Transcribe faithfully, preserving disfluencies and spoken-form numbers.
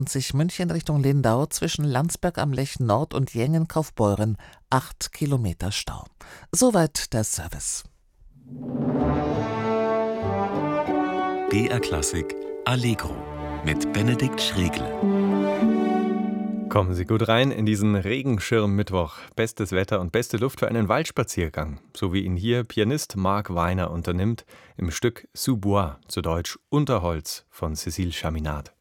sich München Richtung Lindau zwischen Landsberg am Lech Nord und Jengen-Kaufbeuren. Acht Kilometer Stau. Soweit der Service. B R Klassik Allegro mit Benedikt Schregle. Kommen Sie gut rein in diesen Regenschirm-Mittwoch. Bestes Wetter und beste Luft für einen Waldspaziergang, so wie ihn hier Pianist Marc Weiner unternimmt im Stück Sous Bois, zu Deutsch Unterholz von Cécile Chaminade.